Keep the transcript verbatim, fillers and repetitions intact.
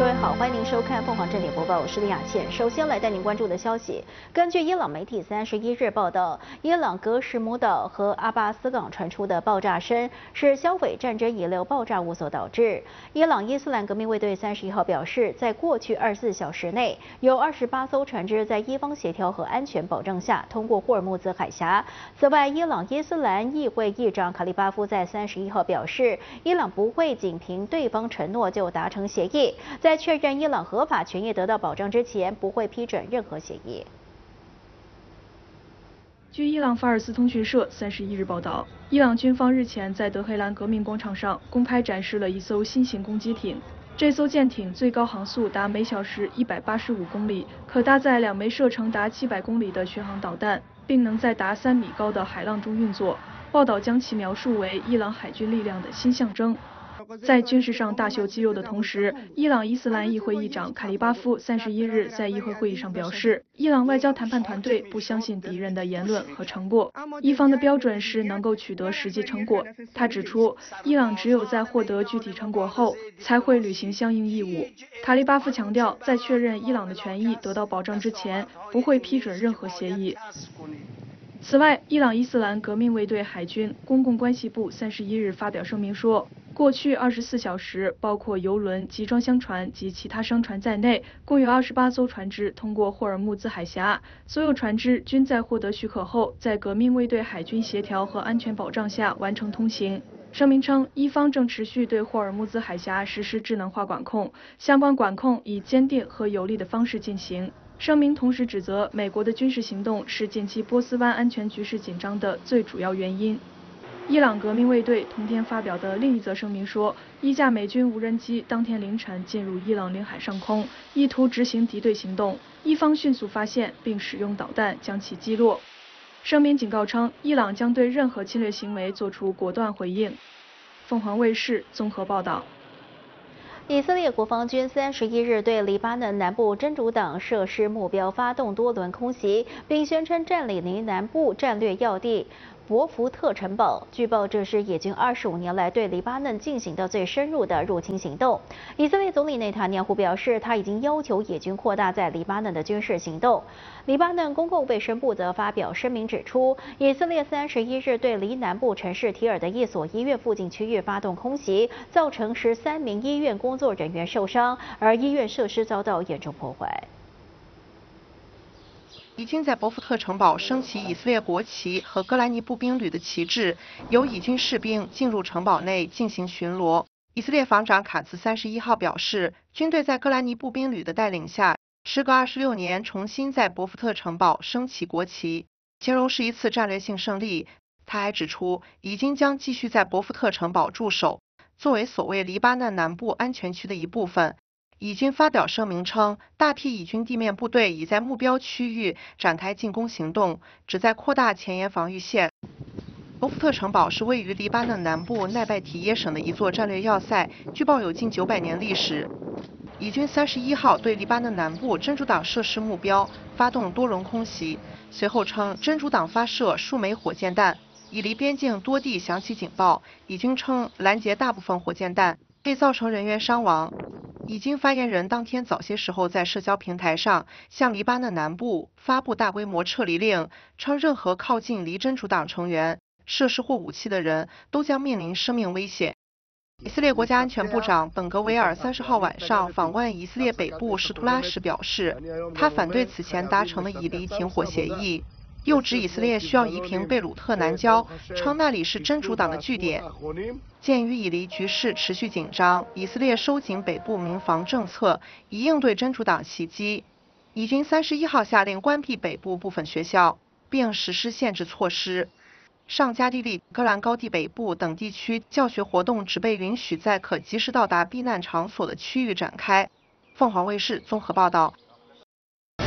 各位好，欢迎您收看凤凰正点播报，我是李雅倩。首先来带您关注的消息，根据伊朗媒体三十一日报道，伊朗格什姆岛和阿巴斯港传出的爆炸声是销毁战争遗留爆炸物所导致。伊朗伊斯兰革命卫队三十一号表示，在过去二十四小时内，有二十八艘船只在伊方协调和安全保障下通过霍尔木兹海峡。此外，伊朗伊斯兰议会议长卡利巴夫在三十一号表示，伊朗不会仅凭对方承诺就达成协议。 在确认伊朗合法权益得到保障之前，不会批准任何协议。 据伊朗法尔斯通讯社三十一日报道，伊朗军方日前在德黑兰革命广场上公开展示了一艘新型攻击艇。这艘舰艇最高航速达每小时一百八十五公里，可搭载两枚射程达七百公里的巡航导弹，并能在达三米高的海浪中运作。报道将其描述为伊朗海军力量的新象征。 在军事上大秀肌肉的同时，伊朗伊斯兰议会议长卡利巴夫三十一日在议会会议上表示，伊朗外交谈判团队不相信敌人的言论和承诺，伊方的标准是能够取得实际成果。他指出，伊朗只有在获得具体成果后，才会履行相应义务。卡利巴夫强调，在确认伊朗的权益得到保障之前，不会批准任何协议。 此外，伊朗伊斯兰革命卫队海军公共关系部三十一日发表声明说，过去二十四小时，包括油轮、集装箱船及其他商船在内，共有二十八艘船只通过霍尔木兹海峡。所有船只均在获得许可后，在革命卫队海军协调和安全保障下完成通行。声明称，伊方正持续对霍尔木兹海峡实施智能化管控，相关管控以坚定和有力的方式进行。 声明同时指责美国的军事行动是近期波斯湾安全局势紧张的最主要原因。伊朗革命卫队同天发表的另一则声明说，一架美军无人机当天凌晨进入伊朗领海上空，意图执行敌对行动，伊方迅速发现并使用导弹将其击落。声明警告称，伊朗将对任何侵略行为作出果断回应。凤凰卫视综合报道。 以色列国防军三十一日对黎巴嫩南部真主党设施目标发动多轮空袭，并宣称占领离南部战略要地博福特城堡。据报，这是以军二十五年来对黎巴嫩进行的最深入的入侵行动。以色列总理内塔尼亚胡表示，他已经要求以军扩大在黎巴嫩的军事行动。黎巴嫩公共卫生部则发表声明指出，以色列三十一日对离南部城市提尔的一所医院附近区域发动空袭，造成十三名医院工作人员受伤，而医院设施遭到严重破坏。 以军在博福特城堡升起以色列国旗和戈兰尼步兵旅的旗帜，由以军士兵进入城堡内进行巡逻。以色列防长卡茨三十一号表示，军队在戈兰尼步兵旅的带领下，时隔二十六年重新在博福特城堡升起国旗，形容是一次战略性胜利。他还指出，以军将继续在博福特城堡驻守，作为所谓黎巴嫩南部安全区的一部分。 以军发表声明称，大批以军地面部队已在目标区域展开进攻行动，旨在扩大前沿防御线。博福特城堡是位于黎巴嫩南部奈拜提耶省的一座战略要塞，据报有近九百年历史。以军三十一号对黎巴嫩南部真主党设施目标发动多轮空袭，随后称真主党发射数枚火箭弹，已离边境多地响起警报。以军称拦截大部分火箭弹，未造成人员伤亡。 以军发言人当天早些时候在社交平台上向黎巴嫩南部发布大规模撤离令，称任何靠近离真主党成员设施或武器的人都将面临生命危险。以色列国家安全部长本格维尔三十号晚上访问以色列北部什图拉时表示，他反对此前达成的以黎停火协议。 又指以色列需要夷平贝鲁特南郊，称那里是真主党的据点。鉴于以黎局势持续紧张，以色列收紧北部民防政策，以应对真主党袭击。以军三十一号下令关闭北部部分学校，并实施限制措施。上加利利、戈兰高地北部等地区教学活动只被允许在可及时到达避难场所的区域展开。凤凰卫视综合报道。